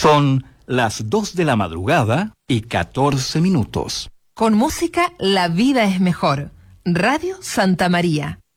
Son las 2 de la madrugada y 14 minutos. Con música, la vida es mejor. Radio Santa María.